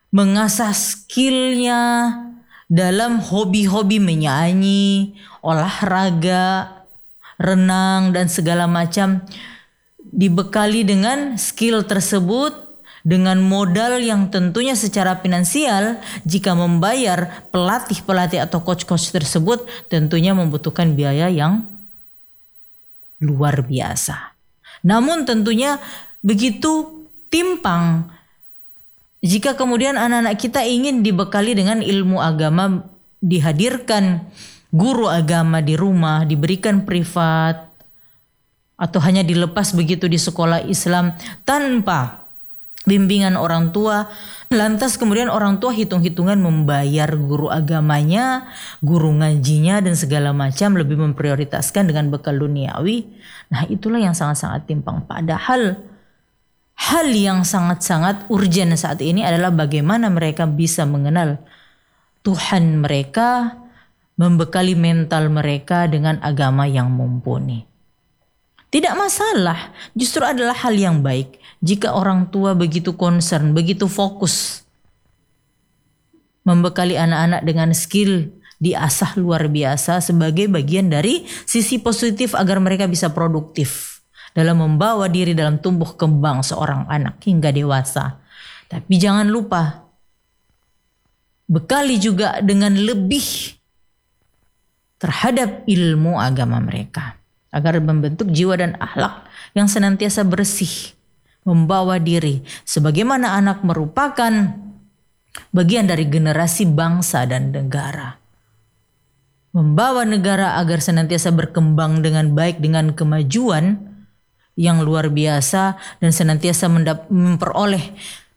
mengasah skillnya dalam hobi-hobi menyanyi, olahraga, renang dan segala macam, dibekali dengan skill tersebut, dengan modal yang tentunya secara finansial, jika membayar pelatih-pelatih atau coach-coach tersebut tentunya membutuhkan biaya yang luar biasa. Namun tentunya begitu timpang jika kemudian anak-anak kita ingin dibekali dengan ilmu agama, dihadirkan guru agama di rumah, diberikan privat, atau hanya dilepas begitu di sekolah Islam tanpa bimbingan orang tua, lantas kemudian orang tua hitung-hitungan membayar guru agamanya, guru ngajinya dan segala macam, lebih memprioritaskan dengan bekal duniawi. Nah, itulah yang sangat-sangat timpang. Padahal hal yang sangat-sangat urgent saat ini adalah bagaimana mereka bisa mengenal Tuhan mereka, membekali mental mereka dengan agama yang mumpuni. Tidak masalah, justru adalah hal yang baik jika orang tua begitu concern, begitu fokus membekali anak-anak dengan skill diasah luar biasa sebagai bagian dari sisi positif agar mereka bisa produktif dalam membawa diri dalam tumbuh kembang seorang anak hingga dewasa. Tapi jangan lupa, bekali juga dengan lebih terhadap ilmu agama mereka, agar membentuk jiwa dan akhlak yang senantiasa bersih, membawa diri sebagaimana anak merupakan bagian dari generasi bangsa dan negara. Membawa negara agar senantiasa berkembang dengan baik, dengan kemajuan yang luar biasa, dan senantiasa memperoleh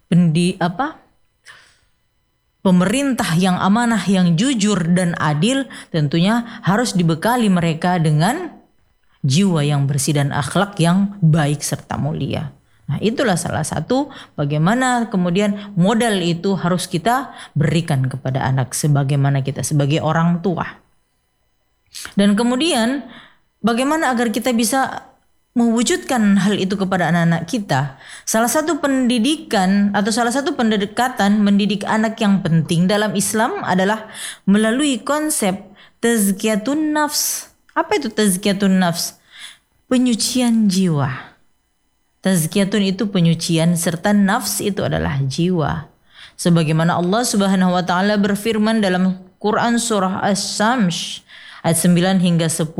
pemerintah yang amanah, yang jujur dan adil. Tentunya harus dibekali mereka dengan jiwa yang bersih dan akhlak yang baik serta mulia. Nah, itulah salah satu bagaimana kemudian modal itu harus kita berikan kepada anak sebagaimana kita sebagai orang tua. Dan kemudian bagaimana agar kita bisa mewujudkan hal itu kepada anak-anak kita. Salah satu pendidikan atau salah satu pendekatan mendidik anak yang penting dalam Islam adalah melalui konsep tazkiyatun nafs. Apa itu tazkiyatun nafs? Penyucian jiwa. Tazkiyatun itu penyucian, serta nafs itu adalah jiwa. Sebagaimana Allah Subhanahu wa taala berfirman dalam Quran surah As-Samsh ayat 9 hingga 10.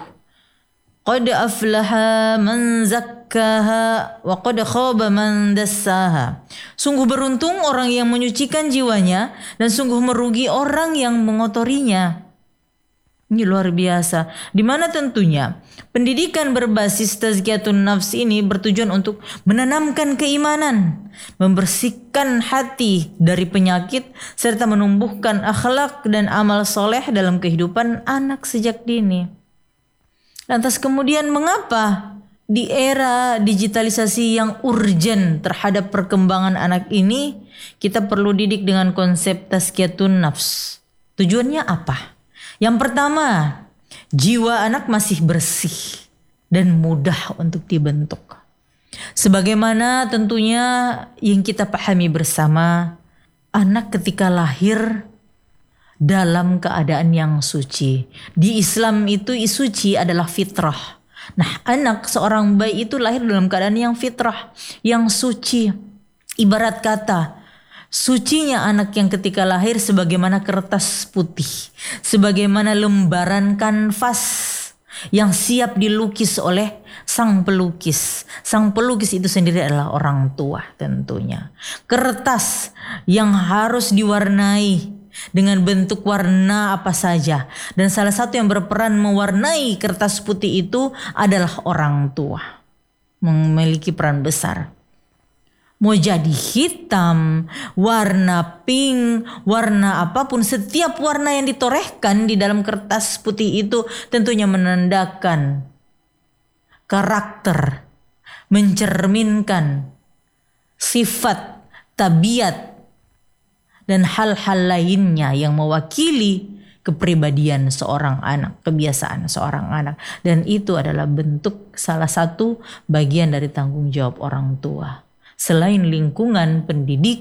Qad aflaha man zakkaha wa qad khaba man dassaha. Sungguh beruntung orang yang menyucikan jiwanya, dan sungguh merugi orang yang mengotorinya. Ini luar biasa. Di mana tentunya pendidikan berbasis tazkiyatun nafs ini bertujuan untuk menanamkan keimanan, membersihkan hati dari penyakit, serta menumbuhkan akhlak dan amal soleh dalam kehidupan anak sejak dini. Lantas kemudian mengapa di era digitalisasi yang urgent terhadap perkembangan anak ini kita perlu didik dengan konsep tazkiyatun nafs? Tujuannya apa? Yang pertama, jiwa anak masih bersih dan mudah untuk dibentuk. Sebagaimana tentunya yang kita pahami bersama, anak ketika lahir dalam keadaan yang suci. Di Islam itu suci adalah fitrah. Nah, anak seorang bayi itu lahir dalam keadaan yang fitrah, yang suci. Ibarat kata, sucinya anak yang ketika lahir sebagaimana kertas putih, sebagaimana lembaran kanvas yang siap dilukis oleh sang pelukis. Sang pelukis itu sendiri adalah orang tua tentunya. Kertas yang harus diwarnai dengan bentuk warna apa saja, dan salah satu yang berperan mewarnai kertas putih itu adalah orang tua, memiliki peran besar. Mau jadi hitam, warna pink, warna apapun, setiap warna yang ditorehkan di dalam kertas putih itu tentunya menandakan karakter, mencerminkan sifat, tabiat, dan hal-hal lainnya yang mewakili kepribadian seorang anak, kebiasaan seorang anak. Dan itu adalah bentuk salah satu bagian dari tanggung jawab orang tua. Selain lingkungan pendidikan,